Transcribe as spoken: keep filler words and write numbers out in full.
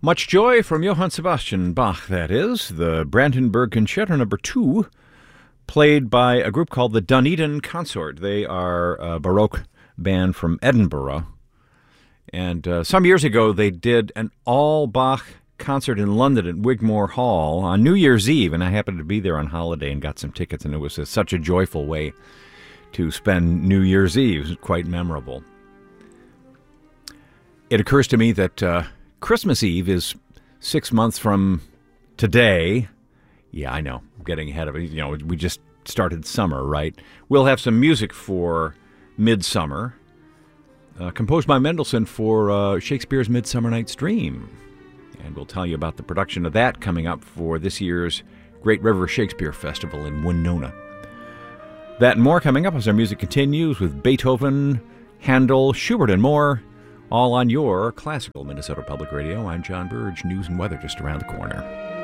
Much Joy from Johann Sebastian Bach, that is. The Brandenburg Concerto Number two, played by a group called the Dunedin Consort. They are a Baroque band from Edinburgh. And uh, some years ago, they did an all-Bach concert in London at Wigmore Hall on New Year's Eve, and I happened to be there on holiday and got some tickets, and it was a, such a joyful way to spend New Year's Eve. It was quite memorable. It occurs to me that uh, Christmas Eve is six months from today. Yeah, I know. I'm getting ahead of it. You know, we just started summer, right? We'll have some music for Midsummer, uh, composed by Mendelssohn for uh, Shakespeare's Midsummer Night's Dream. And we'll tell you about the production of that coming up for this year's Great River Shakespeare Festival in Winona. That and more coming up as our music continues with Beethoven, Handel, Schubert, and more, all on your classical Minnesota Public Radio. I'm John Burge. News and weather just around the corner.